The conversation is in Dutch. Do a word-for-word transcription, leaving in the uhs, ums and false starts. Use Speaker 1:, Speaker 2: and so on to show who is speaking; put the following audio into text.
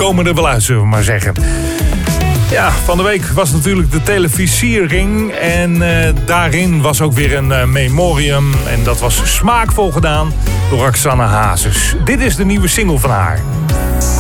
Speaker 1: komen er wel uit, zullen we maar zeggen. Ja, van de week was natuurlijk de televisiering. En uh, daarin was ook weer een uh, memoriam. En dat was smaakvol gedaan door Roxanne Hazes. Dit is de nieuwe single van haar.